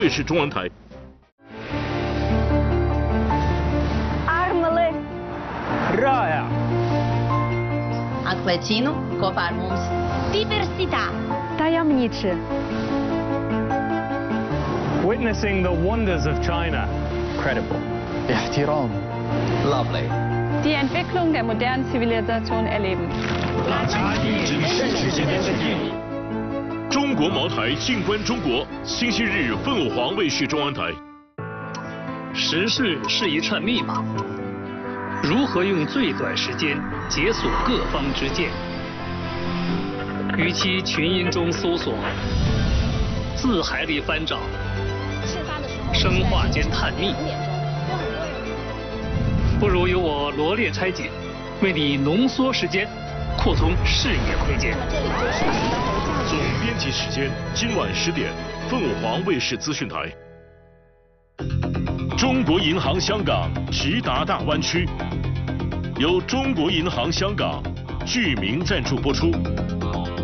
卫视中文台。 Armele. Rāja. Atklācīnu kopā ar mums. Diversità. Tajemniczy. Witnessing the wonders of China. Credible. احترام. Lovely. Die Entwicklung der modernen Zivilisation erleben. 大家一直世界间的距离。中国茅台静观中国，星期日凤凰卫视中文台。 时事是一串密码，如何用最短时间解锁各方之见？与其群音中搜索，字海里翻找，生化间探秘，不如由我罗列拆解，为你浓缩时间，扩充视野窥见。 总编辑时间：今晚10点，凤凰卫视资讯台。中国银行香港直达大湾区，由中国银行香港剧名赞助播出。